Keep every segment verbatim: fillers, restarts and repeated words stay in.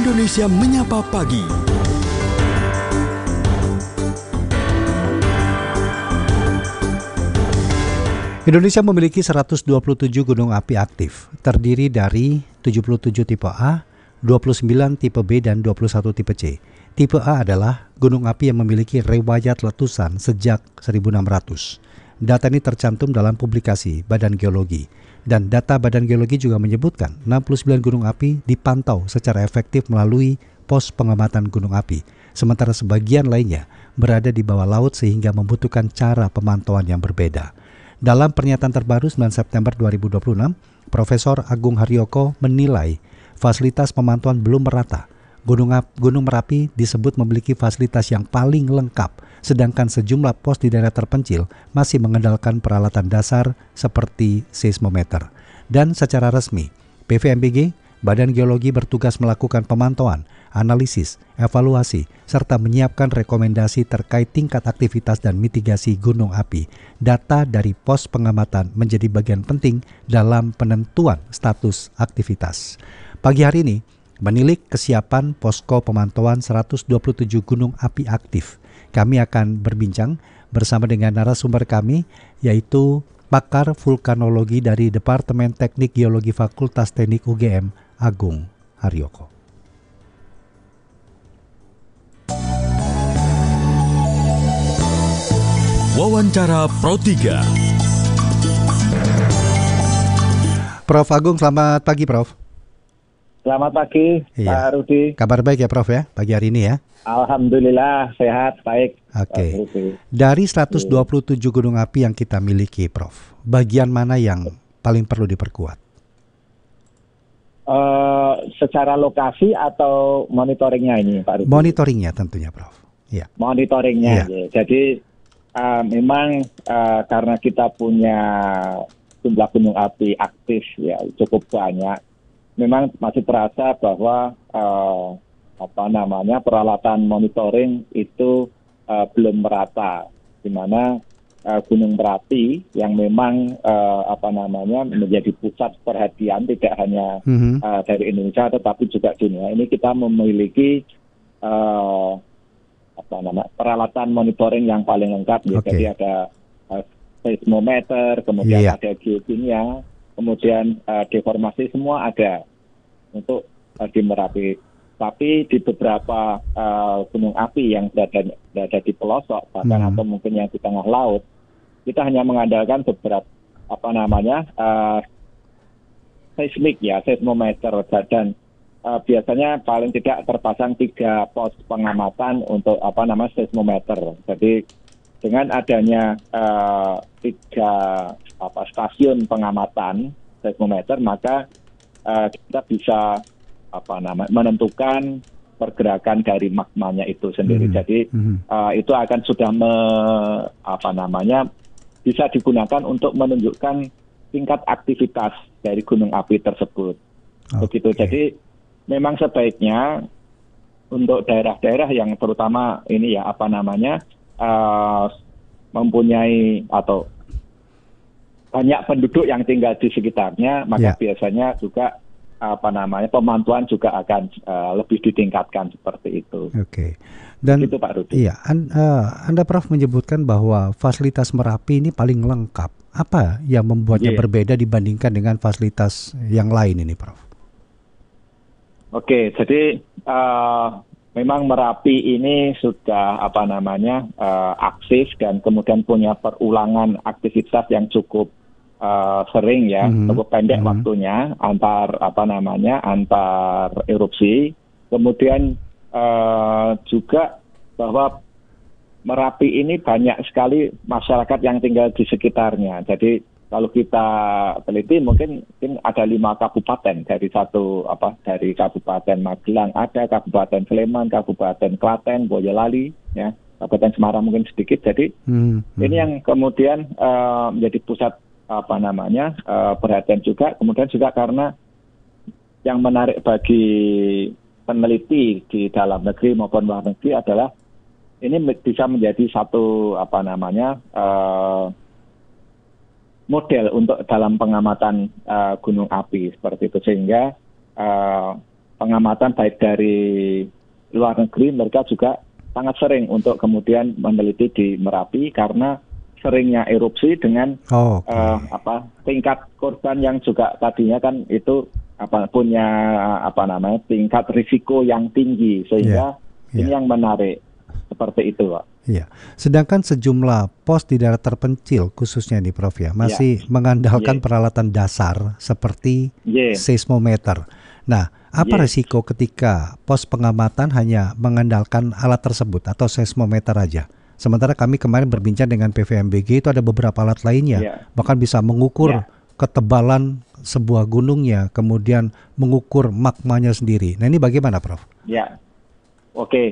Indonesia Menyapa Pagi. Indonesia memiliki seratus dua puluh tujuh gunung api aktif, terdiri dari tujuh puluh tujuh tipe A, dua puluh sembilan tipe B, dan dua puluh satu tipe C. Tipe A adalah gunung api yang memiliki riwayat letusan sejak seribu enam ratus. Data ini tercantum dalam publikasi Badan Geologi. Dan data Badan Geologi juga menyebutkan enam puluh sembilan gunung api dipantau secara efektif melalui pos pengamatan gunung api. Sementara sebagian lainnya berada di bawah laut sehingga membutuhkan cara pemantauan yang berbeda. Dalam pernyataan terbaru sembilan September dua ribu dua puluh enam, Profesor Agung Haryoko menilai fasilitas pemantauan belum merata. Gunung, Gunung Merapi disebut memiliki fasilitas yang paling lengkap, sedangkan sejumlah pos di daerah terpencil masih mengandalkan peralatan dasar seperti seismometer. Dan secara resmi, P V M B G, Badan Geologi bertugas melakukan pemantauan, analisis, evaluasi, serta menyiapkan rekomendasi terkait tingkat aktivitas dan mitigasi gunung api. Data dari pos pengamatan menjadi bagian penting dalam penentuan status aktivitas. Pagi hari ini, menilik kesiapan posko pemantauan seratus dua puluh tujuh gunung api aktif. Kami akan berbincang bersama dengan narasumber kami, yaitu pakar vulkanologi dari Departemen Teknik Geologi Fakultas Teknik U G M, Agung Haryoko. Wawancara Pro tiga. Prof Agung, selamat pagi Prof. Selamat pagi, iya. Pak Rudi. Kabar baik ya Prof ya, pagi hari ini ya? Alhamdulillah, sehat, baik. Oke, dari seratus dua puluh tujuh gunung api yang kita miliki Prof, bagian mana yang paling perlu diperkuat? Uh, secara lokasi atau monitoringnya ini Pak Rudi? Monitoringnya tentunya Prof. Ya. Monitoringnya, ya. Ya. Jadi uh, memang uh, karena kita punya jumlah gunung api aktif ya cukup banyak, memang masih terasa bahwa uh, apa namanya peralatan monitoring itu uh, belum merata, di mana uh, Gunung Merapi yang memang uh, apa namanya menjadi pusat perhatian tidak hanya mm-hmm. uh, dari Indonesia tetapi juga dunia. Ini kita memiliki uh, apa namanya peralatan monitoring yang paling lengkap. Ya. Okay. Jadi ada uh, seismometer, kemudian yeah. ada geokimia, kemudian uh, deformasi, semua ada untuk uh, di Merapi. Tapi di beberapa uh, gunung api yang berada, berada di pelosok bahkan hmm. atau mungkin yang di tengah laut, kita hanya mengandalkan beberapa apa namanya uh, seismik ya, seismometer, dan uh, biasanya paling tidak terpasang tiga pos pengamatan untuk apa namanya seismometer. Jadi dengan adanya uh, tiga apa stasiun pengamatan seismometer, maka uh, kita bisa apa namanya menentukan pergerakan dari magmanya itu sendiri. Mm-hmm. Jadi mm-hmm. uh, itu akan sudah me, apa namanya bisa digunakan untuk menunjukkan tingkat aktivitas dari gunung api tersebut. Okay. Begitu. Jadi memang sebaiknya untuk daerah-daerah yang terutama ini ya apa namanya uh, mempunyai atau banyak penduduk yang tinggal di sekitarnya, maka yeah. biasanya juga apa namanya pemantauan juga akan uh, lebih ditingkatkan seperti itu. Oke. Okay. Dan itu Pak Rudi. Iya, an, uh, Anda Prof menyebutkan bahwa fasilitas Merapi ini paling lengkap. Apa yang membuatnya yeah. berbeda dibandingkan dengan fasilitas yang lain ini, Prof? Oke, okay, jadi uh, memang Merapi ini sudah apa namanya uh, aktif dan kemudian punya perulangan aktivitas yang cukup Uh, sering ya, mm-hmm. cukup pendek mm-hmm. waktunya antar apa namanya antar erupsi. Kemudian uh, juga bahwa Merapi ini banyak sekali masyarakat yang tinggal di sekitarnya. Jadi kalau kita teliti mungkin, mungkin ada lima kabupaten dari satu apa dari Kabupaten Magelang ada, Kabupaten Sleman, Kabupaten Klaten, Boyolali, ya, Kabupaten Semarang mungkin sedikit. Jadi mm-hmm. ini yang kemudian uh, menjadi pusat apa namanya uh, perhatian juga. Kemudian juga karena yang menarik bagi peneliti di dalam negeri maupun luar negeri adalah ini bisa menjadi satu apa namanya uh, model untuk dalam pengamatan uh, gunung api seperti itu, sehingga uh, pengamatan baik dari luar negeri, mereka juga sangat sering untuk kemudian meneliti di Merapi karena seringnya erupsi dengan Oh, okay. uh, apa tingkat korban yang juga tadinya kan itu apa punya apa namanya tingkat risiko yang tinggi, sehingga yeah, ini yeah. yang menarik seperti itu, Pak. Iya. Sedangkan sejumlah pos di daerah terpencil khususnya di Prof ya masih yeah. mengandalkan yeah. peralatan dasar seperti yeah. seismometer. Nah, apa yeah. resiko ketika pos pengamatan hanya mengandalkan alat tersebut atau seismometer aja? Sementara kami kemarin berbincang dengan P V M B G, itu ada beberapa alat lainnya, yeah. bahkan bisa mengukur yeah. ketebalan sebuah gunungnya, kemudian mengukur magmanya sendiri. Nah, ini bagaimana, Prof? Ya, oke. Okay.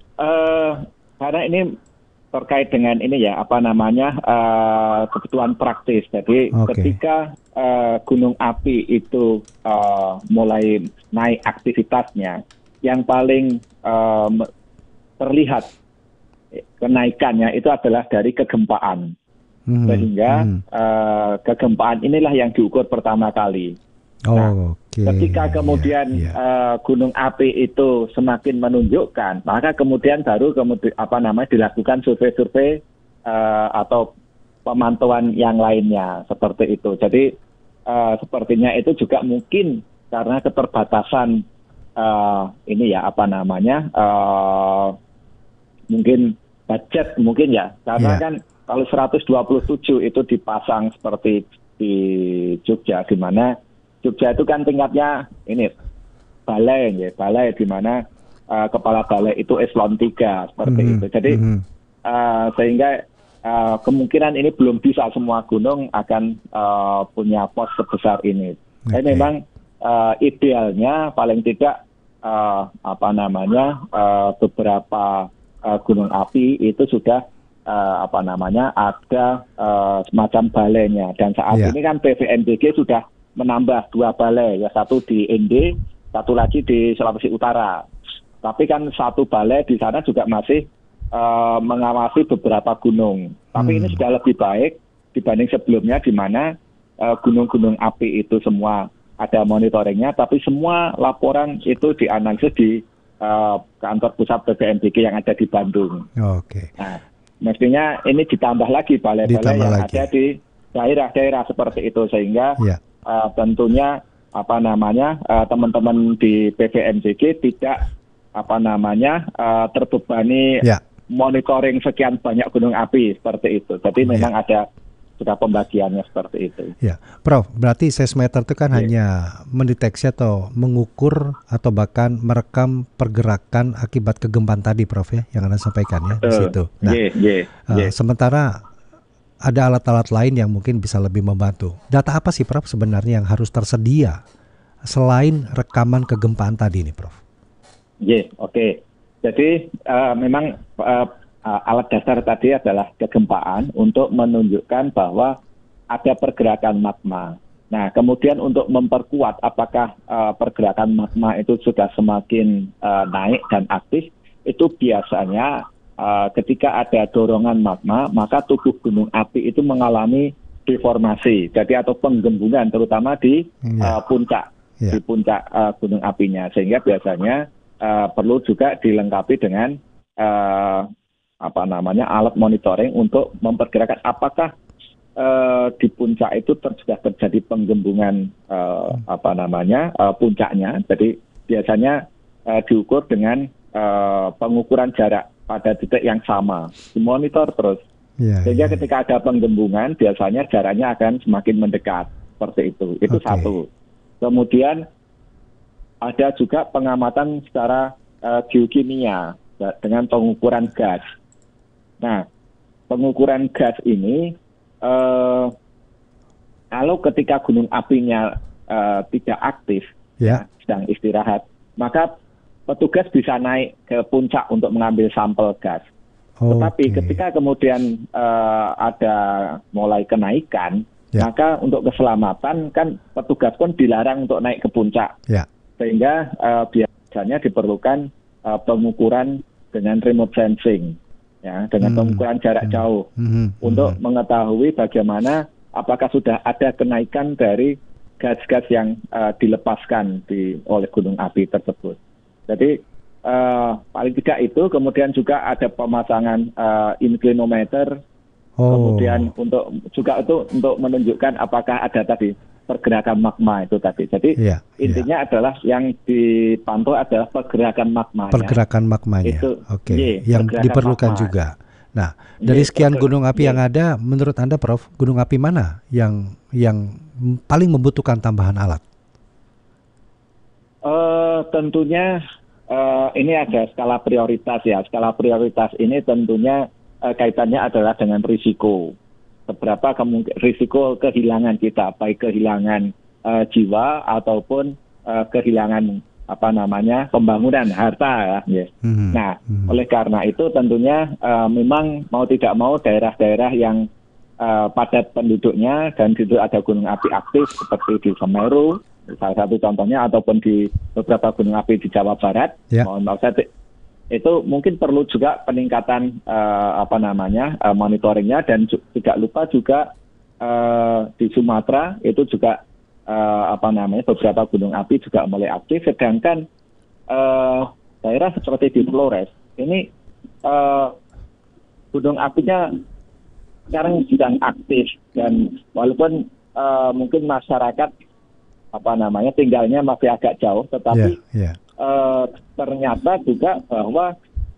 Uh, karena ini terkait dengan ini ya, apa namanya, uh, kebutuhan praktis. Jadi okay. ketika uh, gunung api itu uh, mulai naik aktivitasnya, yang paling uh, terlihat kenaikannya itu adalah dari kegempaan, hmm, sehingga hmm. Uh, kegempaan inilah yang diukur pertama kali. Oh, nah, okay. ketika kemudian yeah, yeah. Uh, gunung api itu semakin menunjukkan, maka kemudian baru kemudian apa namanya dilakukan survei-survei uh, atau pemantauan yang lainnya seperti itu. Jadi uh, sepertinya itu juga mungkin karena keterbatasan uh, ini ya apa namanya. Uh, mungkin budget mungkin ya, karena yeah. kan kalau seratus dua puluh tujuh itu dipasang seperti di Jogja, di mana Jogja itu kan tingkatnya ini balai ya, balai di mana uh, kepala balai itu eselon tiga seperti mm-hmm. itu. Jadi mm-hmm. uh, sehingga uh, kemungkinan ini belum bisa semua gunung akan uh, punya pos sebesar ini. Okay. Tapi memang uh, idealnya paling tidak uh, apa namanya uh, beberapa Uh, gunung api itu sudah uh, apa namanya ada uh, semacam balainya, dan saat yeah. ini kan P V M B G sudah menambah dua balai, ya satu di N D, satu lagi di Sulawesi Utara. Tapi kan satu balai di sana juga masih uh, mengawasi beberapa gunung. Tapi hmm. ini sudah lebih baik dibanding sebelumnya, di mana uh, gunung-gunung api itu semua ada monitoringnya, tapi semua laporan itu dianalisis di Uh, kantor pusat P V M B G yang ada di Bandung. Oke. Okay. Nah, mestinya ini ditambah lagi balai-balai yang lagi. ada di daerah-daerah seperti itu, sehingga yeah. uh, tentunya apa namanya uh, teman-teman di P V M B G tidak apa namanya uh, terbebani yeah. monitoring sekian banyak gunung api seperti itu. Jadi yeah. memang ada sudah pembagiannya seperti itu. Ya, Prof, berarti seismometer itu kan yeah. hanya mendeteksi atau mengukur atau bahkan merekam pergerakan akibat kegempaan tadi, Prof ya, yang Anda sampaikan ya di situ. Nah, yeah, yeah, yeah. Uh, sementara ada alat-alat lain yang mungkin bisa lebih membantu. Data apa sih, Prof, sebenarnya yang harus tersedia selain rekaman kegempaan tadi nih, Prof? Iya, yeah, oke. Okay. Jadi uh, memang uh, Uh, alat dasar tadi adalah kegempaan untuk menunjukkan bahwa ada pergerakan magma. Nah, kemudian untuk memperkuat apakah uh, pergerakan magma itu sudah semakin uh, naik dan aktif, itu biasanya uh, ketika ada dorongan magma, maka tubuh gunung api itu mengalami deformasi, jadi atau penggembungan, terutama di yeah. uh, puncak, yeah. di puncak uh, gunung apinya, sehingga biasanya uh, perlu juga dilengkapi dengan uh, apa namanya alat monitoring untuk memperkirakan apakah uh, di puncak itu ter, sudah terjadi penggembungan uh, apa namanya uh, puncaknya. Jadi biasanya uh, diukur dengan uh, pengukuran jarak pada titik yang sama, dimonitor terus. Yeah, Sehingga yeah. ketika ada penggembungan biasanya jaraknya akan semakin mendekat seperti itu. Itu okay. satu. Kemudian ada juga pengamatan secara uh, geokimia dengan pengukuran gas. Nah, pengukuran gas ini, eh, kalau ketika gunung apinya eh, tidak aktif, yeah. sedang istirahat, maka petugas bisa naik ke puncak untuk mengambil sampel gas. Okay. Tetapi ketika kemudian eh, ada mulai kenaikan, yeah. maka untuk keselamatan kan petugas pun dilarang untuk naik ke puncak, yeah. sehingga eh, biasanya diperlukan eh, pengukuran dengan remote sensing. Ya, dengan hmm. pengukuran jarak jauh hmm. untuk hmm. mengetahui bagaimana apakah sudah ada kenaikan dari gas-gas yang uh, dilepaskan di oleh gunung api tersebut. Jadi uh, paling tidak itu, kemudian juga ada pemasangan uh, inclinometer, Oh. kemudian untuk juga itu untuk menunjukkan apakah ada tadi pergerakan magma itu tadi. Jadi Iya, intinya adalah yang dipantau adalah pergerakan magmanya. Pergerakan magmanya. Itu, Oke, iya, yang pergerakan diperlukan magma. juga. Nah, dari Iya, sekian perger- gunung api iya. yang ada, menurut Anda, Prof, gunung api mana yang yang paling membutuhkan tambahan alat? Eh, tentunya eh, ini ada skala prioritas ya. Skala prioritas ini tentunya eh, kaitannya adalah dengan risiko. Seberapa kemungkinan risiko kehilangan kita, baik kehilangan eh, jiwa ataupun eh, kehilangan apa namanya pembangunan harta ya. Hmm, Nah, hmm. oleh karena itu tentunya eh, memang mau tidak mau daerah-daerah yang eh, padat penduduknya dan di situ ada gunung api aktif seperti di Semeru, salah satu contohnya, ataupun di beberapa gunung api di Jawa Barat, Ya. mohon maaf saya itu mungkin perlu juga peningkatan eh, apa namanya eh, monitoringnya, dan ju- tidak lupa juga eh, di Sumatera itu juga eh, apa namanya beberapa gunung api juga mulai aktif, sedangkan eh, daerah seperti di Flores ini eh, gunung apinya sekarang sedang aktif, dan walaupun eh, mungkin masyarakat apa namanya tinggalnya masih agak jauh, tetapi Ya, ya. eh, ternyata juga bahwa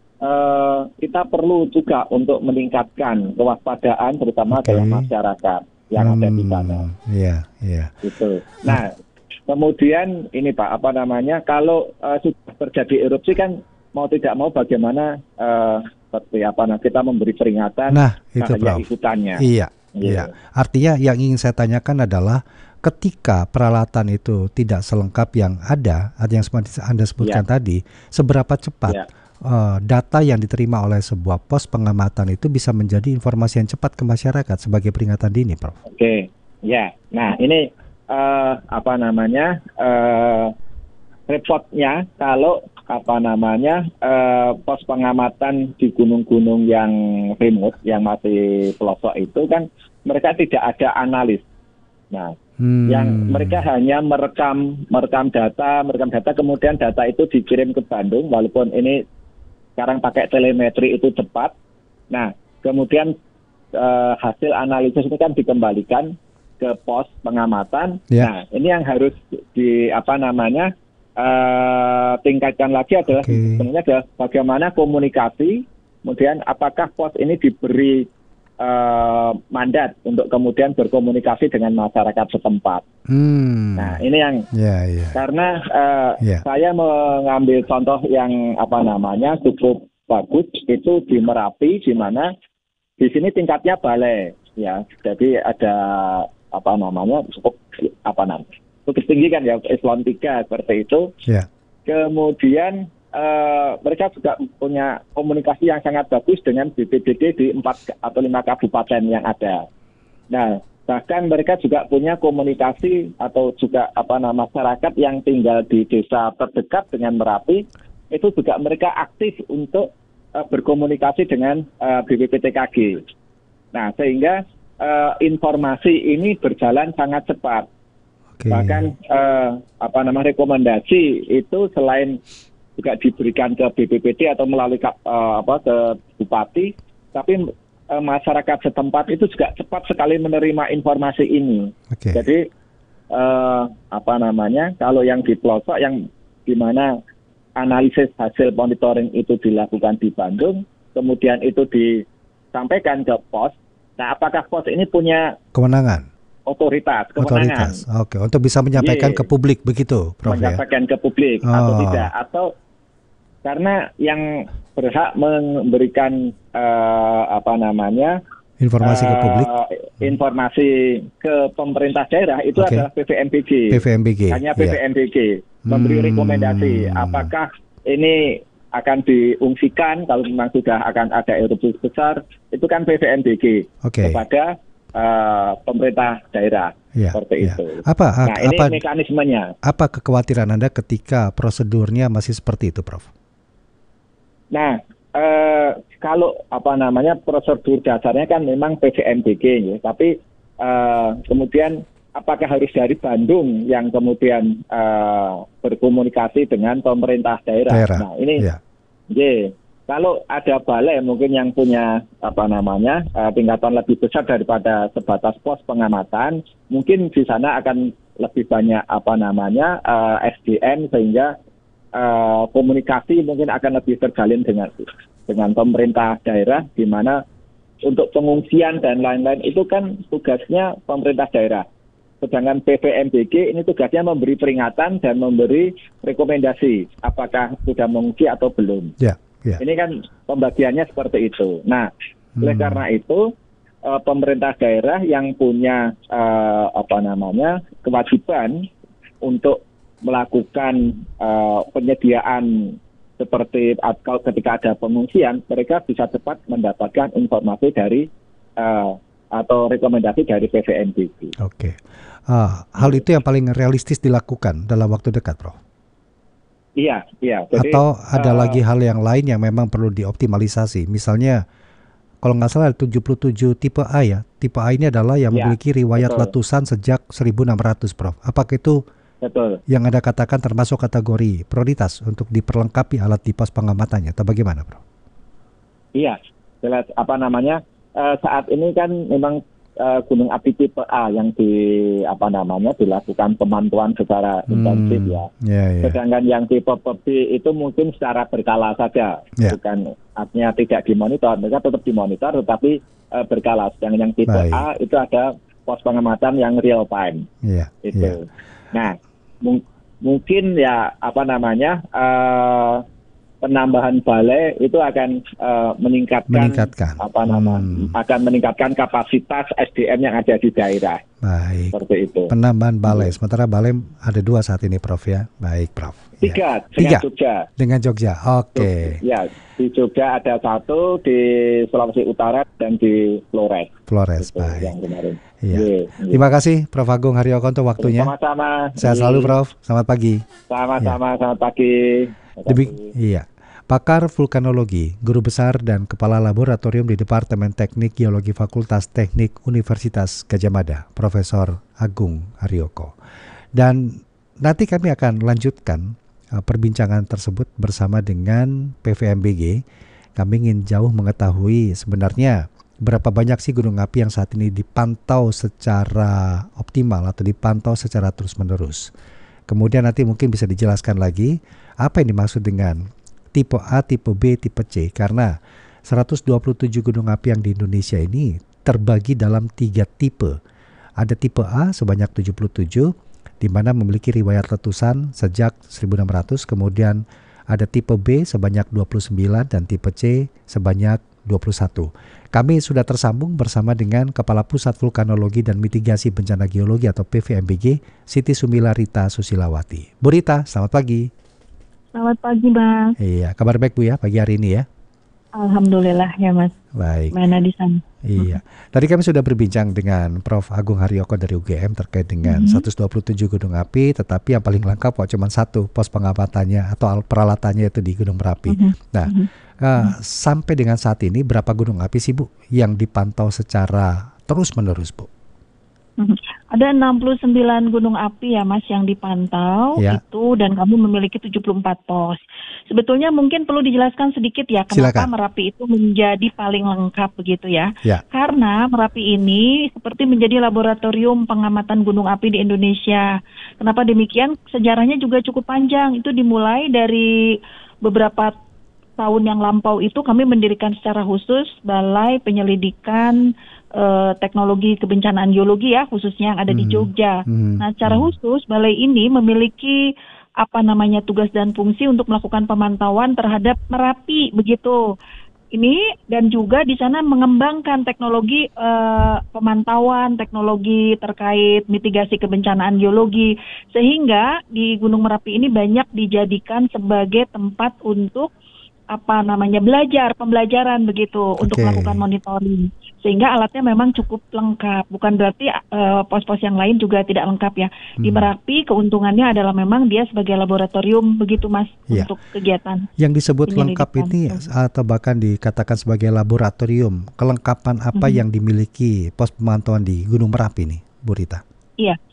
eh, kita perlu juga untuk meningkatkan kewaspadaan terutama Oke. dalam masyarakat yang ada di sana. Hmm, Iya, iya. Gitu. Nah, kemudian ini Pak, apa namanya, kalau eh, sudah terjadi erupsi kan mau tidak mau bagaimana eh, seperti apa, nah kita memberi peringatan Nah, itu bahaya Prof. ikutannya. Iya, Iya. iya. Artinya yang ingin saya tanyakan adalah ketika peralatan itu tidak selengkap yang ada, yang seperti Anda sebutkan Iya. tadi, seberapa cepat Iya. eh, data yang diterima oleh sebuah pos pengamatan itu bisa menjadi informasi yang cepat ke masyarakat sebagai peringatan dini, Prof? Oke, ya. Nah ini eh, apa namanya eh, repotnya kalau apa namanya eh, pos pengamatan di gunung-gunung yang remote, yang masih pelosok itu kan mereka tidak ada analis. Nah, Hmm. yang mereka hanya merekam merekam data, merekam data, kemudian data itu dikirim ke Bandung, walaupun ini sekarang pakai telemetri itu cepat. Nah, kemudian eh, hasil analisis itu kan dikembalikan ke pos pengamatan. Ya. Nah, ini yang harus di apa namanya eh, tingkatkan lagi adalah Oke. sebenarnya adalah bagaimana komunikasi, kemudian apakah pos ini diberi eh, mandat untuk kemudian berkomunikasi dengan masyarakat setempat. Hmm. Nah, ini yang Ya, ya. karena eh, Ya. saya mengambil contoh yang apa namanya cukup bagus itu di Merapi, di mana di sini tingkatnya balai, ya. Jadi ada apa namanya cukup apa namanya cukup tinggi kan ya, eselon tiga seperti itu. Ya. Kemudian eh, mereka juga punya komunikasi yang sangat bagus dengan B P B D di empat atau lima kabupaten yang ada. Nah, bahkan mereka juga punya komunikasi atau juga apa nama masyarakat yang tinggal di desa terdekat dengan Merapi, itu juga mereka aktif untuk uh, berkomunikasi dengan uh, B P P T K G. Nah, sehingga uh, informasi ini berjalan sangat cepat. Oke. Bahkan uh, apa nama rekomendasi itu selain juga diberikan ke B P P D atau melalui uh, apa ke bupati, tapi masyarakat setempat itu juga cepat sekali menerima informasi ini. Oke. Jadi eh, apa namanya, kalau yang di pelosok yang di mana analisis hasil monitoring itu dilakukan di Bandung, kemudian itu disampaikan ke pos. Nah, apakah pos ini punya Kewenangan. otoritas, kewenangan? Otoritas. Oke, untuk bisa menyampaikan Iya. ke publik begitu, Prof ya. Menyampaikan ke publik atau Oh. tidak, atau karena yang berhak memberikan eh, apa namanya Informasi ke eh, publik, informasi ke pemerintah daerah itu Oke. adalah P V M B G. P V M B G. Hanya ya. P V M B G memberi Hmm. rekomendasi apakah ini akan diungsikan kalau memang sudah akan ada erupsi besar, itu kan P V M B G Oke. kepada eh, pemerintah daerah. Ya, Seperti ya. itu. Apa Nah, ini apa mekanismenya. apa kekhawatiran Anda ketika prosedurnya masih seperti itu, Prof? Nah, eh, kalau apa namanya prosedur dasarnya kan memang P V M B G, ya. Tapi eh, kemudian apakah harus dari Bandung yang kemudian uh, berkomunikasi dengan pemerintah daerah. daerah. Nah ini, Ya. yeah, kalau ada balai mungkin yang punya apa namanya uh, tingkatan lebih besar daripada sebatas pos pengamatan, mungkin di sana akan lebih banyak apa namanya uh, S D M sehingga uh, komunikasi mungkin akan lebih terjalin dengan dengan pemerintah daerah, di mana untuk pengungsian dan lain-lain itu kan tugasnya pemerintah daerah. Sedangkan P V M B G ini tugasnya memberi peringatan dan memberi rekomendasi apakah sudah mengungsi atau belum. Ya, ya. Ini kan pembagiannya seperti itu. Nah, Hmm. oleh karena itu uh, pemerintah daerah yang punya uh, apa namanya kewajiban untuk melakukan uh, penyediaan seperti atau ketika ada pengungsian, mereka bisa cepat mendapatkan informasi dari uh, atau rekomendasi dari P V M B G. Oke. Ah, hal itu yang paling realistis dilakukan dalam waktu dekat, Prof. Iya, iya. Jadi, Atau ada uh, lagi hal yang lain yang memang perlu dioptimalisasi. Misalnya, kalau nggak salah ada tujuh puluh tujuh tipe A ya. Tipe A ini adalah yang Ya, memiliki riwayat betul. letusan sejak seribu enam ratus, Prof. Apakah itu betul. yang Anda katakan termasuk kategori prioritas untuk diperlengkapi alat di pos pengamatannya? Atau bagaimana, Prof? Iya, jelas apa namanya uh, saat ini kan memang uh, gunung api tipe A yang di apa namanya dilakukan pemantauan secara intensif ya. Ya, ya. Sedangkan yang tipe B itu mungkin secara berkala saja, Ya. bukan artinya tidak dimonitor, mereka tetap dimonitor tetapi uh, berkala. Sedangkan yang tipe Baik. A itu ada pos pengamatan yang real time Iya, itu. iya. Nah, mung- mungkin ya apa namanya uh, penambahan balai itu akan uh, meningkatkan, Meningkatkan. apa nama Hmm. akan meningkatkan kapasitas S D M yang ada di daerah Baik. seperti itu. Penambahan balai. Sementara balai ada dua saat ini, Prof ya. Baik, Prof. Ya. Tiga dengan Tiga. Jogja. Dengan Jogja. Oke. Ya, di Jogja ada satu, di Sulawesi Utara dan di Flores. Flores. Itu Baik. yang kemarin. Iya. Iya, iya. Terima kasih, Prof Agung Haryoko untuk waktunya. Sama-sama. Sehat Iya. selalu, Prof. Selamat pagi. Sama-sama. Selamat pagi. Demi, iya. Pakar vulkanologi, guru besar dan kepala laboratorium di Departemen Teknik Geologi Fakultas Teknik Universitas Gadjah Mada, Profesor Agung Haryoko. Dan nanti kami akan lanjutkan uh, perbincangan tersebut bersama dengan P V M B G. Kami ingin jauh mengetahui sebenarnya berapa banyak sih gunung api yang saat ini dipantau secara optimal atau dipantau secara terus-menerus. Kemudian nanti mungkin bisa dijelaskan lagi apa yang dimaksud dengan tipe A, tipe B, tipe C. Karena seratus dua puluh tujuh gunung api yang di Indonesia ini terbagi dalam tiga tipe. Ada tipe A sebanyak tujuh puluh tujuh, di mana memiliki riwayat letusan sejak seribu enam ratus. Kemudian ada tipe B sebanyak dua puluh sembilan dan tipe C sebanyak dua puluh satu. Kami sudah tersambung bersama dengan Kepala Pusat Vulkanologi dan Mitigasi Bencana Geologi atau P V M B G, Siti Sumila Rita Susilawati. Bu Rita, selamat pagi. Selamat pagi, Mas. Iya, kabar baik Bu ya pagi hari ini ya. Alhamdulillah ya, Mas. Baik. Mana di sana? Iya. Tadi kami sudah berbincang dengan Prof Agung Haryoko dari U G M terkait dengan Mhm. seratus dua puluh tujuh gunung api, tetapi yang paling lengkap kok cuma satu pos pengamatannya atau al- peralatannya itu di Gunung Merapi. Mhm. Nah, Mhm. eh, sampai dengan saat ini berapa gunung api sih Bu yang dipantau secara terus-menerus Bu? Mhm. Ada enam puluh sembilan gunung api ya, Mas, yang dipantau Ya. itu, dan kami memiliki tujuh puluh empat pos. Sebetulnya mungkin perlu dijelaskan sedikit ya kenapa Silakan. Merapi itu menjadi paling lengkap begitu ya. Ya. Karena Merapi ini seperti menjadi laboratorium pengamatan gunung api di Indonesia. Kenapa demikian? Sejarahnya juga cukup panjang. Itu dimulai dari beberapa tahun yang lampau itu kami mendirikan secara khusus Balai Penyelidikan eh, Teknologi Kebencanaan Geologi ya, khususnya yang ada di Hmm. Jogja. Hmm. Nah, secara Hmm. khusus balai ini memiliki apa namanya tugas dan fungsi untuk melakukan pemantauan terhadap Merapi begitu. Ini dan juga di sana mengembangkan teknologi eh, pemantauan, teknologi terkait mitigasi kebencanaan geologi, sehingga di Gunung Merapi ini banyak dijadikan sebagai tempat untuk apa namanya belajar, pembelajaran begitu untuk Oke. melakukan monitoring. Sehingga alatnya memang cukup lengkap. Bukan berarti eh, pos-pos yang lain juga tidak lengkap ya. Di Hmm. Merapi keuntungannya adalah memang dia sebagai laboratorium begitu, Mas, Iya. untuk kegiatan. Yang disebut lengkap ini Penyelidikan. atau bahkan dikatakan sebagai laboratorium, kelengkapan apa Mhm. yang dimiliki pos pemantauan di Gunung Merapi nih, Bu Rita? Iya,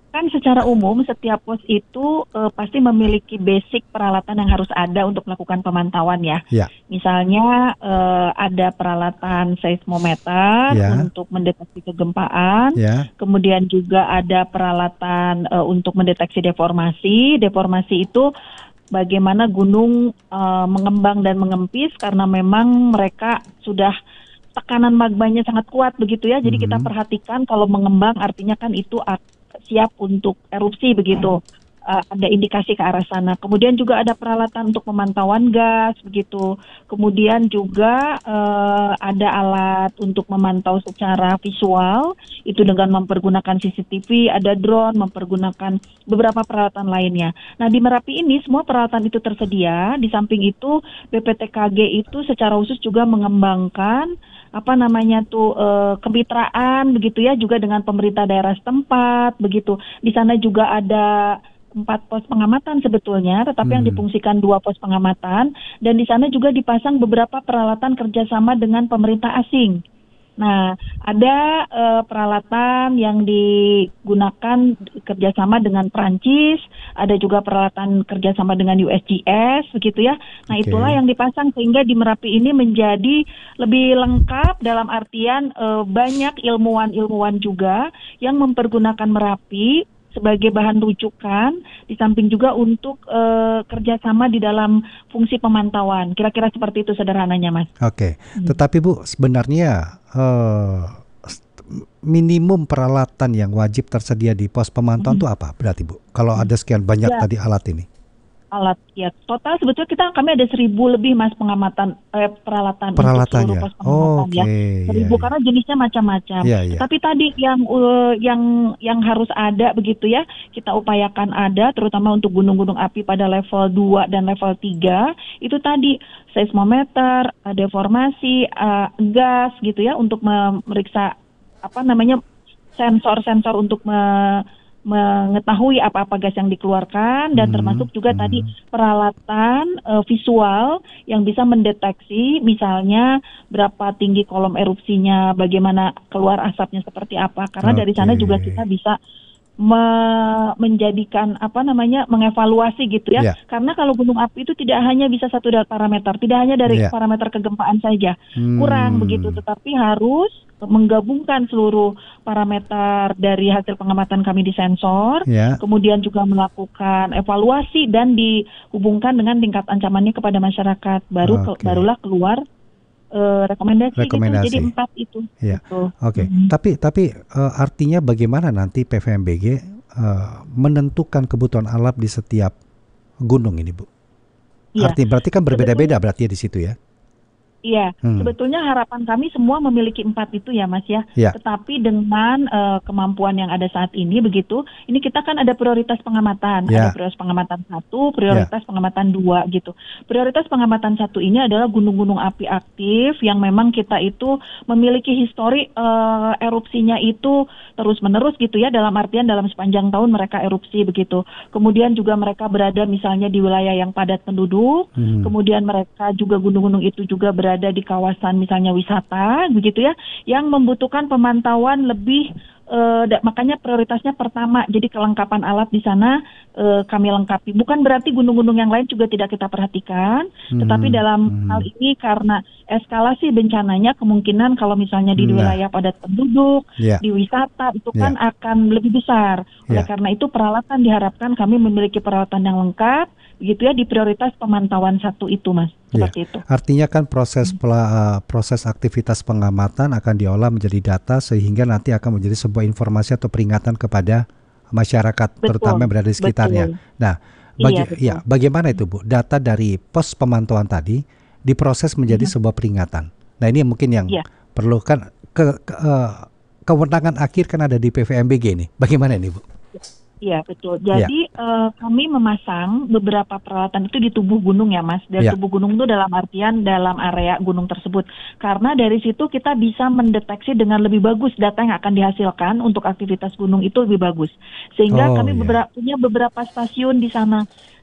kan secara umum setiap pos itu uh, pasti memiliki basic peralatan yang harus ada untuk melakukan pemantauan ya. Ya. Misalnya uh, ada peralatan seismometer Ya. untuk mendeteksi kegempaan, Ya. kemudian juga ada peralatan uh, untuk mendeteksi deformasi. Deformasi itu bagaimana gunung uh, mengembang dan mengempis karena memang mereka sudah tekanan magmanya sangat kuat begitu ya. Jadi Mhm. kita perhatikan kalau mengembang artinya kan itu siap untuk erupsi begitu. Uh, ada indikasi ke arah sana. Kemudian juga ada peralatan untuk pemantauan gas begitu. Kemudian juga uh, ada alat untuk memantau secara visual itu dengan mempergunakan C C T V, ada drone, mempergunakan beberapa peralatan lainnya. Nah, di Merapi ini semua peralatan itu tersedia. Di samping itu B P T K G itu secara khusus juga mengembangkan apa namanya tuh e, kemitraan begitu ya juga dengan pemerintah daerah setempat begitu. Di sana juga ada empat pos pengamatan sebetulnya, tetapi hmm. yang difungsikan dua pos pengamatan dan di sana juga dipasang beberapa peralatan kerjasama dengan pemerintah asing. Nah, ada uh, peralatan yang digunakan kerjasama dengan Prancis, ada juga peralatan kerjasama dengan U S G S, begitu ya. Nah, okay. itulah yang dipasang sehingga di Merapi ini menjadi lebih lengkap dalam artian uh, banyak ilmuwan-ilmuwan juga yang mempergunakan Merapi sebagai bahan rujukan, di samping juga untuk uh, kerjasama di dalam fungsi pemantauan. Kira-kira seperti itu sederhananya, Mas. Oke, hmm. tetapi Bu, sebenarnya uh, minimum peralatan yang wajib tersedia di pos pemantauan itu hmm. apa berarti Bu? Kalau hmm. ada sekian banyak ya. tadi alat ini? Alat ya total sebetulnya kita kami ada seribu lebih Mas pengamatan eh, peralatan untuk seluruh pos pengamatan oh, okay. ya seribu yeah, karena yeah. jenisnya macam-macam. Yeah, yeah. Tapi tadi yang uh, yang yang harus ada begitu ya kita upayakan ada terutama untuk gunung-gunung api pada level dua dan level tiga itu tadi seismometer, deformasi, uh, gas gitu ya untuk memeriksa apa namanya sensor-sensor untuk me mengetahui apa-apa gas yang dikeluarkan dan hmm, termasuk juga hmm. tadi peralatan uh, visual yang bisa mendeteksi misalnya berapa tinggi kolom erupsinya, bagaimana keluar asapnya seperti apa karena okay. dari sana juga kita bisa me- menjadikan apa namanya mengevaluasi gitu ya yeah. karena kalau gunung api itu tidak hanya bisa satu parameter, tidak hanya dari yeah. parameter kegempaan saja hmm. kurang begitu, tetapi harus menggabungkan seluruh parameter dari hasil pengamatan kami di sensor, yeah. kemudian juga melakukan evaluasi dan dihubungkan dengan tingkat ancamannya kepada masyarakat. Baru okay. ke, barulah keluar uh, rekomendasi, rekomendasi. Gitu. Jadi empat itu. Yeah. Gitu. Oke. Okay. Hmm. Tapi tapi uh, artinya bagaimana nanti P V M B G uh, menentukan kebutuhan alat di setiap gunung ini, Bu? Yeah. Arti berarti kan berbeda-beda berarti ya di situ ya? Iya, hmm. sebetulnya harapan kami semua memiliki empat itu ya Mas ya. ya. Tetapi dengan uh, kemampuan yang ada saat ini begitu, ini kita kan ada prioritas pengamatan, ya. ada prioritas pengamatan satu, prioritas ya. pengamatan dua gitu. Prioritas pengamatan satu ini adalah gunung-gunung api aktif yang memang kita itu memiliki histori uh, erupsinya itu terus-menerus gitu ya, dalam artian dalam sepanjang tahun mereka erupsi begitu. Kemudian juga mereka berada misalnya di wilayah yang padat penduduk, hmm. kemudian mereka juga gunung-gunung itu juga berada ada di kawasan misalnya wisata begitu ya yang membutuhkan pemantauan lebih uh, da, makanya prioritasnya pertama jadi kelengkapan alat di sana uh, kami lengkapi bukan berarti gunung-gunung yang lain juga tidak kita perhatikan hmm, tetapi dalam hmm. hal ini karena eskalasi bencananya kemungkinan kalau misalnya di nah. wilayah padat penduduk yeah. di wisata itu kan yeah. akan lebih besar oleh yeah. karena itu peralatan diharapkan kami memiliki peralatan yang lengkap begitu ya di prioritas pemantauan satu itu Mas. Seperti ya. itu. Artinya kan proses pela, proses aktivitas pengamatan akan diolah menjadi data sehingga nanti akan menjadi sebuah informasi atau peringatan kepada masyarakat betul. terutama yang berada di sekitarnya. Betul. Nah, bagi, iya, ya, bagaimana itu Bu? Data dari pos pemantauan tadi diproses menjadi hmm. sebuah peringatan. Nah, ini mungkin yang ya. perlu kan ke, ke uh, kewenangan akhir kan ada di P V M B G nih. Bagaimana ini Bu? Iya betul. Jadi ya. uh, kami memasang beberapa peralatan itu di tubuh gunung ya Mas. Dari ya. tubuh gunung itu dalam artian dalam area gunung tersebut. Karena dari situ kita bisa mendeteksi dengan lebih bagus data yang akan dihasilkan untuk aktivitas gunung itu lebih bagus. Sehingga oh, kami ya. beberapa, punya beberapa stasiun di sana.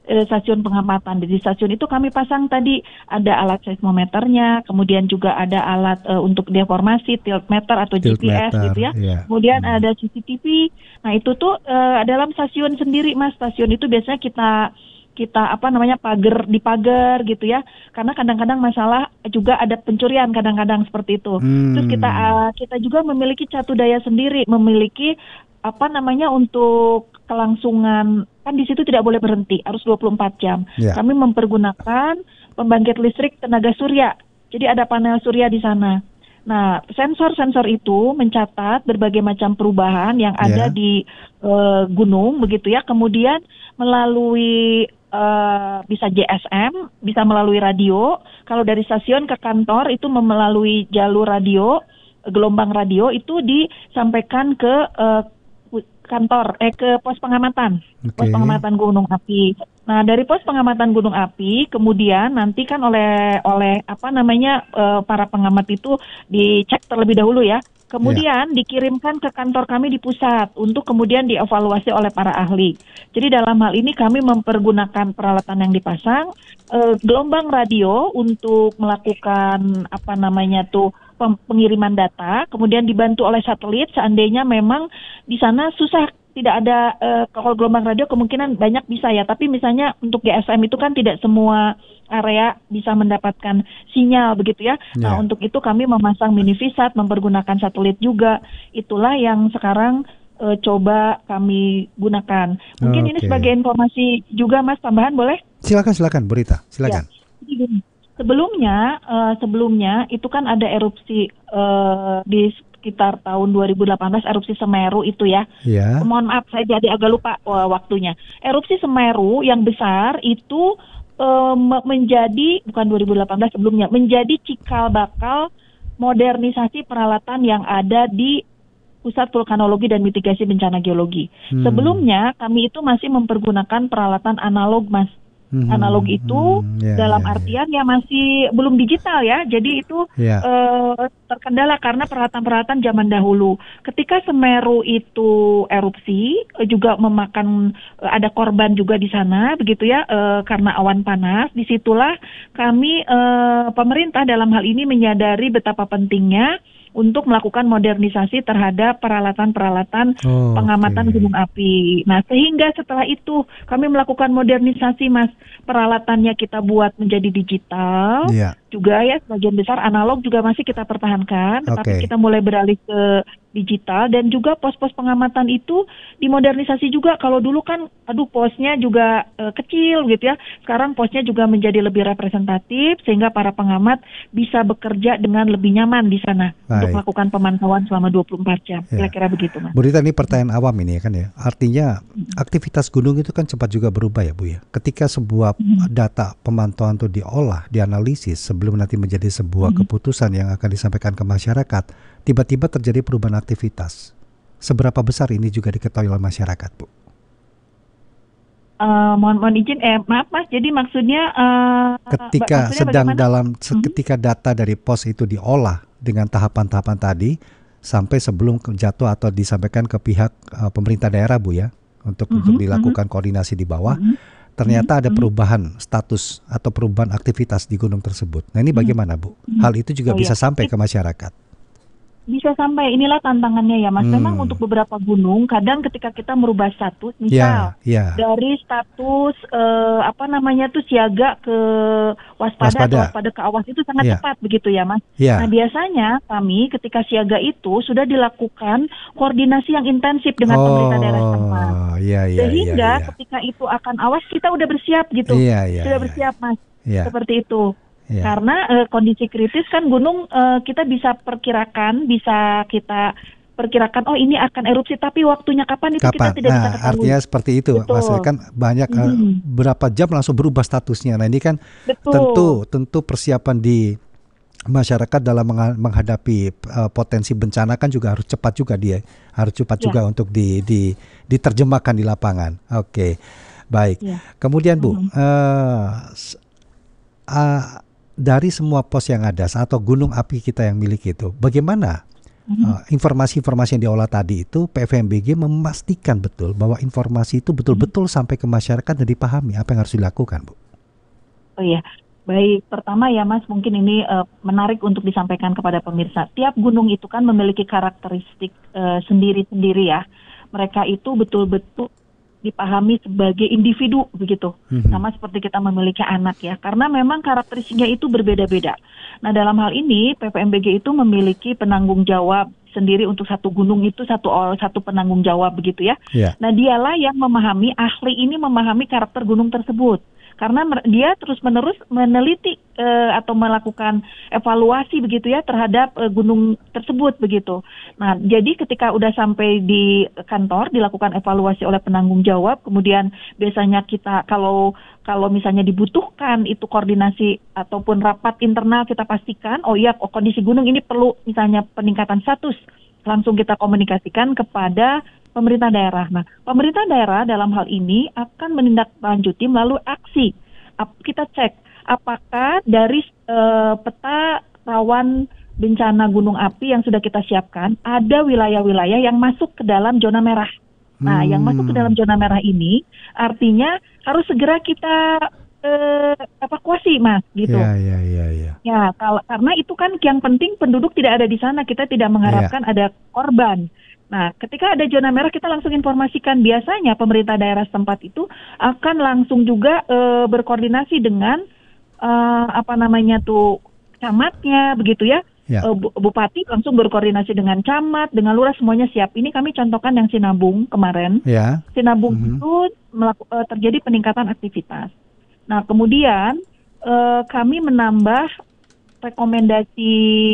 eh, stasiun pengamatan. Di stasiun itu kami pasang tadi ada alat seismometernya, kemudian juga ada alat eh, untuk deformasi, tilt meter atau Tilt G P S meter, gitu ya. iya. Kemudian Hmm. ada C C T V. Nah itu tuh eh, dalam stasiun sendiri, Mas. Stasiun itu biasanya kita kita apa namanya pagar dipagar gitu ya, karena kadang-kadang masalah juga ada pencurian kadang-kadang seperti itu. Hmm. Terus kita uh, kita juga memiliki catu daya sendiri, memiliki apa namanya untuk kelangsungan, kan di situ tidak boleh berhenti, harus dua puluh empat jam. Ya. Kami mempergunakan pembangkit listrik tenaga surya, jadi ada panel surya di sana. Nah, sensor-sensor itu mencatat berbagai macam perubahan yang ada Ya. di uh, gunung begitu ya. Kemudian melalui uh, bisa G S M, bisa melalui radio. Kalau dari stasiun ke kantor itu melalui jalur radio, gelombang radio itu disampaikan ke uh, kantor, eh ke pos pengamatan, Oke. pos pengamatan gunung api. Nah dari pos pengamatan gunung api, kemudian nanti kan oleh oleh apa namanya uh, para pengamat itu dicek terlebih dahulu ya. Kemudian dikirimkan ke kantor kami di pusat untuk kemudian dievaluasi oleh para ahli. Jadi dalam hal ini kami mempergunakan peralatan yang dipasang, eh, gelombang radio untuk melakukan apa namanya tuh pem- pengiriman data, kemudian dibantu oleh satelit seandainya memang di sana susah. Tidak ada, eh, kalau gelombang radio kemungkinan banyak bisa ya, tapi misalnya untuk G S M itu kan tidak semua area bisa mendapatkan sinyal begitu ya. Nah Ya. untuk itu kami memasang mini VSAT, mempergunakan satelit juga. Itulah yang sekarang eh, coba kami gunakan. Mungkin ini Oke. sebagai informasi juga Mas, tambahan boleh? Silakan, silakan, Bu Rita, silakan. Ya. Jadi gini, sebelumnya, eh, sebelumnya itu kan ada erupsi eh, di sekitar tahun dua ribu delapan belas, erupsi Semeru itu ya. Ya. Mohon maaf, saya jadi agak lupa uh, waktunya. Erupsi Semeru yang besar itu uh, me- menjadi, bukan dua ribu delapan belas sebelumnya, menjadi cikal bakal modernisasi peralatan yang ada di Pusat Vulkanologi dan Mitigasi Bencana Geologi. Hmm. Sebelumnya kami itu masih mempergunakan peralatan analog, Mas. Hmm. Analog itu Hmm. Ya, dalam ya, ya. artian ya masih belum digital ya. Jadi itu Ya. eh, terkendala karena peralatan-peralatan zaman dahulu. Ketika Semeru itu erupsi, eh, juga memakan eh, ada korban juga di sana, begitu ya, eh, karena awan panas. Disitulah kami eh, pemerintah dalam hal ini menyadari betapa pentingnya untuk melakukan modernisasi terhadap peralatan-peralatan Oh, pengamatan oke. gunung api. Nah, sehingga setelah itu kami melakukan modernisasi, Mas. Peralatannya kita buat menjadi digital. Ya. Juga ya, sebagian besar analog juga masih kita pertahankan, tetapi Oke. kita mulai beralih ke digital dan juga pos-pos pengamatan itu dimodernisasi juga. Kalau dulu kan, aduh posnya juga eh, kecil gitu ya, sekarang posnya juga menjadi lebih representatif sehingga para pengamat bisa bekerja dengan lebih nyaman di sana untuk Baik. melakukan pemantauan selama dua puluh empat jam. Ya. Kira-kira begitu, Mas. Bu Rita, ini pertanyaan awam ini kan ya. Artinya aktivitas gunung itu kan cepat juga berubah ya Bu ya. Ketika sebuah data pemantauan itu diolah, dianalisis sebelum nanti menjadi sebuah keputusan yang akan disampaikan ke masyarakat, tiba-tiba terjadi perubahan aktivitas. Seberapa besar ini juga diketahui oleh masyarakat, Bu? Eh, mohon mohon izin, eh maaf Mas. Jadi maksudnya eh, Ketika maksudnya sedang bagaimana? dalam se- ketika data dari pos itu diolah dengan tahapan-tahapan tadi sampai sebelum ke- jatuh atau disampaikan ke pihak eh, pemerintah daerah Bu ya, untuk untuk Mhm, dilakukan koordinasi di bawah. Mhm. Ternyata ada Mhm. perubahan status atau perubahan aktivitas di gunung tersebut. Nah ini bagaimana Bu? Mhm. Hal itu juga Oh, bisa ya. sampai ke masyarakat. Bisa sampai, inilah tantangannya ya Mas. Hmm. Memang untuk beberapa gunung, kadang ketika kita merubah status, Ya, misal ya. dari status eh, apa namanya tuh siaga ke waspada, Waspada. atau waspada ke awas itu sangat Ya. cepat begitu ya Mas. Ya. Nah biasanya kami ketika siaga itu sudah dilakukan koordinasi yang intensif dengan pemerintah daerah setempat. Oh, iya iya Sehingga iya. ketika itu akan awas kita udah bersiap gitu. Iya, iya, sudah iya. bersiap Mas. Iya. Seperti itu. Iya. Karena eh, kondisi kritis kan gunung eh, kita bisa perkirakan, bisa kita perkirakan oh ini akan erupsi, tapi waktunya kapan itu kita Kapan? tidak bisa Nah, ketahui. artinya seperti itu. Betul. Maksudnya kan banyak eh, Mhm. berapa jam langsung berubah statusnya. Nah, ini kan Betul. tentu tentu persiapan di masyarakat dalam mengha- menghadapi eh, potensi bencana kan juga harus cepat juga dia. Harus cepat Ya. juga untuk di, di diterjemahkan di lapangan. Oke. Baik. Ya. Kemudian Bu, Mhm. eh, s- ah, dari semua pos yang ada atau gunung api kita yang miliki itu, bagaimana uh, informasi-informasi yang diolah tadi itu P V M B G memastikan betul bahwa informasi itu betul-betul sampai ke masyarakat dan dipahami. Apa yang harus dilakukan, Bu? Oh iya, baik. Pertama ya Mas, mungkin ini uh, menarik untuk disampaikan kepada pemirsa. Tiap gunung itu kan memiliki karakteristik uh, sendiri-sendiri ya. Mereka itu betul-betul dipahami sebagai individu begitu, mm-hmm. sama seperti kita memiliki anak ya, karena memang karakteristiknya itu berbeda-beda. Nah dalam hal ini P V M B G itu memiliki penanggung jawab sendiri untuk satu gunung itu satu satu penanggung jawab begitu ya. Yeah. Nah dialah yang memahami, ahli ini memahami karakter gunung tersebut. Karena dia terus-menerus meneliti uh, atau melakukan evaluasi begitu ya terhadap uh, gunung tersebut begitu. Nah, jadi ketika udah sampai di kantor dilakukan evaluasi oleh penanggung jawab, kemudian biasanya kita kalau kalau misalnya dibutuhkan itu koordinasi ataupun rapat internal kita pastikan, oh iya oh, kondisi gunung ini perlu misalnya peningkatan status, langsung kita komunikasikan kepada pemerintah daerah. Nah, pemerintah daerah dalam hal ini akan menindaklanjuti melalui aksi. Kita cek apakah dari uh, peta rawan bencana gunung api yang sudah kita siapkan, ada wilayah-wilayah yang masuk ke dalam zona merah. Nah, hmm. yang masuk ke dalam zona merah ini artinya harus segera kita uh, evakuasi, Mas, gitu. Ya, ya, ya, ya. Ya, kalau, karena itu kan yang penting penduduk tidak ada di sana, kita tidak mengharapkan ya. Ada korban. Nah, ketika ada zona merah kita langsung informasikan. Biasanya pemerintah daerah setempat itu akan langsung juga e, berkoordinasi dengan e, apa namanya tuh camatnya begitu ya. Ya. E, Bupati langsung berkoordinasi dengan camat, dengan lurah, semuanya siap. Ini kami contohkan yang Sinabung kemarin. Ya. Sinabung mm-hmm. itu melaku, e, terjadi peningkatan aktivitas. Nah, kemudian e, kami menambah rekomendasi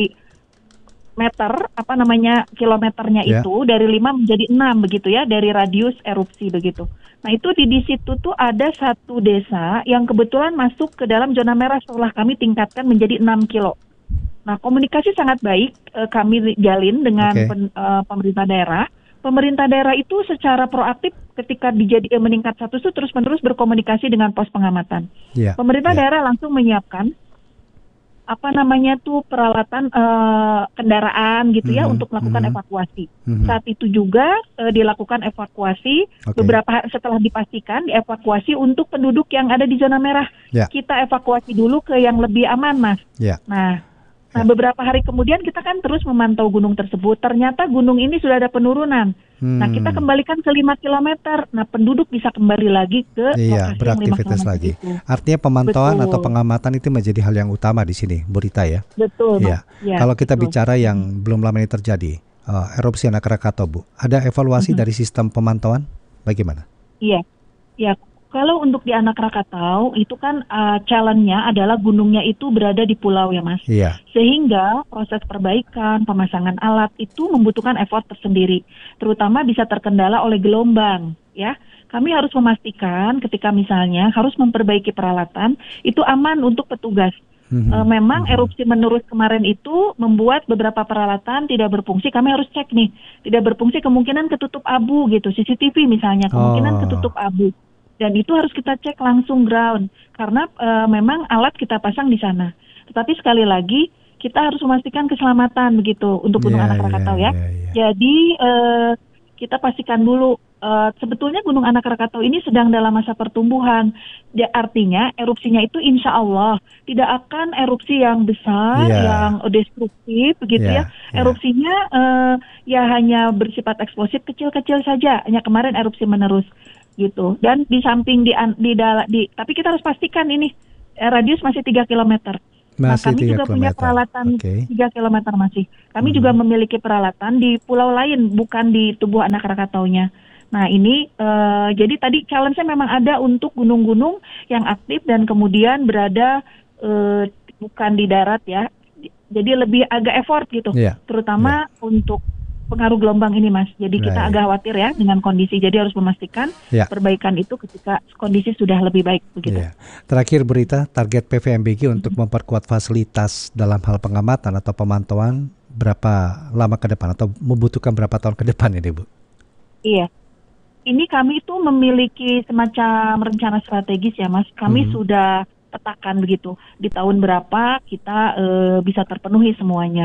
meter, apa namanya, kilometernya yeah. itu dari lima menjadi enam begitu ya, dari radius erupsi begitu. Nah itu di, di situ tuh ada satu desa yang kebetulan masuk ke dalam zona merah setelah kami tingkatkan menjadi enam kilo. Nah komunikasi sangat baik eh, kami jalin dengan okay. pen, eh, pemerintah daerah. Pemerintah daerah itu secara proaktif ketika dijadi, eh, meningkat status itu terus-menerus berkomunikasi dengan pos pengamatan. Yeah. Pemerintah yeah. daerah langsung menyiapkan apa namanya tuh peralatan uh, kendaraan gitu ya mm-hmm. untuk melakukan mm-hmm. evakuasi. Mm-hmm. Saat itu juga uh, dilakukan evakuasi okay. beberapa hari setelah dipastikan dievakuasi untuk penduduk yang ada di zona merah. Yeah. Kita evakuasi dulu ke yang lebih aman, Mas. Yeah. Nah, nah yeah. beberapa hari kemudian kita kan terus memantau gunung tersebut. Ternyata gunung ini sudah ada penurunan. Hmm. Nah, kita kembalikan ke lima kilometer. Nah, penduduk bisa kembali lagi ke iya, lokasi beraktivitas yang lagi. Itu. Artinya pemantauan betul. Atau pengamatan itu menjadi hal yang utama di sini, Bu Rita ya. Betul. Ya. Ya, kalau kita betul. bicara yang belum lama ini terjadi, uh, erupsi Anak Krakatau, Bu, ada evaluasi mm-hmm. dari sistem pemantauan bagaimana? Iya. Ya, kalau untuk di Anak Krakatau itu kan uh, challenge-nya adalah gunungnya itu berada di pulau ya, Mas. Iya. Sehingga proses perbaikan, pemasangan alat itu membutuhkan effort tersendiri, terutama bisa terkendala oleh gelombang, ya. Kami harus memastikan ketika misalnya harus memperbaiki peralatan itu aman untuk petugas. Mm-hmm. E, memang mm-hmm. erupsi menerus kemarin itu membuat beberapa peralatan tidak berfungsi. Kami harus cek nih, tidak berfungsi kemungkinan ketutup abu gitu, C C T V misalnya kemungkinan oh. ketutup abu. Dan itu harus kita cek langsung ground karena e, memang alat kita pasang di sana. Tetapi sekali lagi kita harus memastikan keselamatan begitu untuk Gunung yeah, Anak Krakatau yeah, ya. Yeah, yeah. Jadi e, kita pastikan dulu e, sebetulnya Gunung Anak Krakatau ini sedang dalam masa pertumbuhan. Ya, artinya erupsinya itu insya Allah tidak akan erupsi yang besar, yeah. yang destruktif begitu yeah, ya. Yeah. Erupsinya e, ya hanya bersifat eksplosif kecil-kecil saja. Hanya kemarin erupsi menerus. Gitu. Dan di samping di, di, di, di tapi kita harus pastikan ini eh, radius masih tiga kilometer. Nah, kami juga kilometer. Punya peralatan okay. tiga kilometer masih. Kami hmm. juga memiliki peralatan di pulau lain, bukan di tubuh Anak Krakataunya. Nah, ini uh, jadi tadi challenge-nya memang ada untuk gunung-gunung yang aktif dan kemudian berada uh, bukan di darat ya. Jadi lebih agak effort gitu. Yeah. Terutama yeah. untuk pengaruh gelombang ini, Mas. Jadi kita right. agak khawatir ya dengan kondisi. Jadi harus memastikan yeah. perbaikan itu ketika kondisi sudah lebih baik begitu. Yeah. Terakhir berita target P V M B G mm-hmm. untuk memperkuat fasilitas dalam hal pengamatan atau pemantauan berapa lama ke depan atau membutuhkan berapa tahun ke depan ini, Bu? Iya. Ini kami itu memiliki semacam rencana strategis ya, Mas. Kami mm-hmm. sudah petakan begitu. Di tahun berapa kita e, bisa terpenuhi semuanya.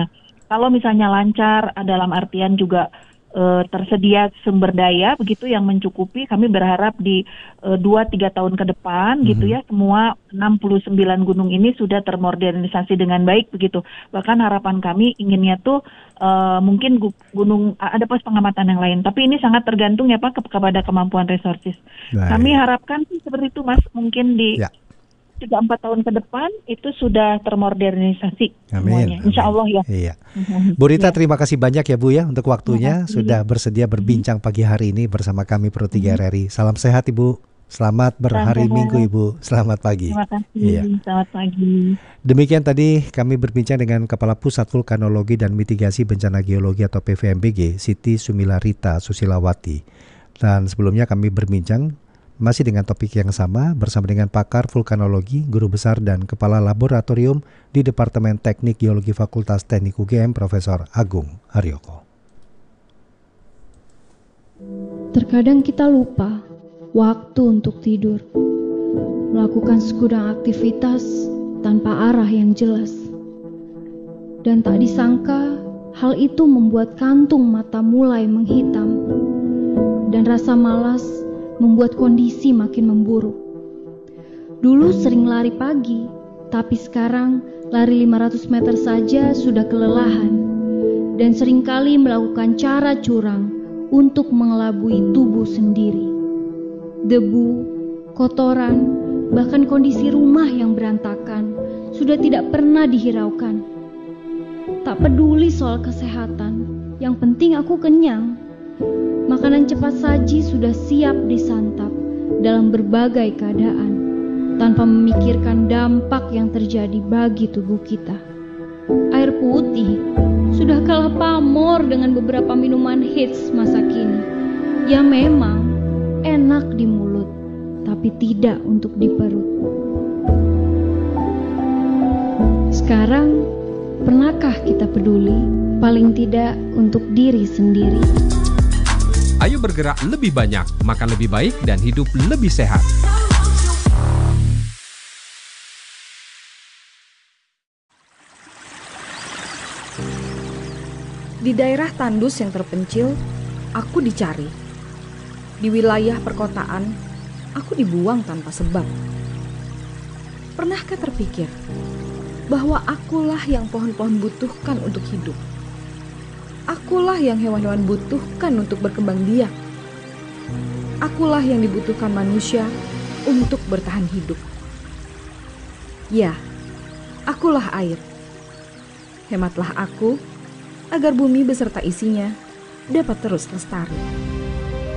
kalau misalnya lancar, dalam artian juga uh, tersedia sumber daya begitu yang mencukupi, kami berharap di dua tiga tahun ke depan mm-hmm. gitu ya, semua enam puluh sembilan gunung ini sudah termodernisasi dengan baik begitu. Bahkan harapan kami inginnya tuh uh, mungkin gunung ada pos pengamatan yang lain, tapi ini sangat tergantung ya Pak ke- kepada kemampuan resources. Baik. Kami harapkan sih seperti itu Mas, mungkin di ya. tiga empat tahun ke depan itu sudah termodernisasi semuanya. Insya Allah ya. Iya. Bu Rita, ya. Terima kasih banyak ya Bu ya untuk waktunya, sudah bersedia berbincang pagi hari ini bersama kami Pro tiga R R I. Salam sehat Ibu. Selamat berhari Selamat. Minggu Ibu. Selamat pagi. Terima kasih. Iya. Selamat pagi. Demikian tadi kami berbincang dengan Kepala Pusat Vulkanologi dan Mitigasi Bencana Geologi atau P V M B G, Siti Sumilarita Susilawati. Dan sebelumnya kami berbincang masih dengan topik yang sama bersama dengan pakar vulkanologi, guru besar dan kepala laboratorium di Departemen Teknik Geologi Fakultas Teknik U G M, Profesor Agung Haryoko. Terkadang kita lupa waktu untuk tidur, melakukan segudang aktivitas tanpa arah yang jelas. Dan tak disangka, hal itu membuat kantung mata mulai menghitam dan rasa malas membuat kondisi makin memburuk. Dulu sering lari pagi, tapi sekarang lari lima ratus meter saja sudah kelelahan dan seringkali melakukan cara curang untuk mengelabui tubuh sendiri. Debu, kotoran, bahkan kondisi rumah yang berantakan sudah tidak pernah dihiraukan. Tak peduli soal kesehatan, yang penting aku kenyang. Makanan cepat saji sudah siap disantap dalam berbagai keadaan, tanpa memikirkan dampak yang terjadi bagi tubuh kita. Air putih sudah kalah pamor dengan beberapa minuman hits masa kini. Ya memang enak di mulut, tapi tidak untuk di perut. Sekarang, pernahkah kita peduli, paling tidak untuk diri sendiri? Ayo bergerak lebih banyak, makan lebih baik, dan hidup lebih sehat. Di daerah tandus yang terpencil, aku dicari. Di wilayah perkotaan, aku dibuang tanpa sebab. Pernahkah terpikir bahwa akulah yang pohon-pohon butuhkan untuk hidup? Akulah yang hewan-hewan butuhkan untuk berkembang biak. Akulah yang dibutuhkan manusia untuk bertahan hidup. Ya, akulah air. Hematlah aku agar bumi beserta isinya dapat terus lestari.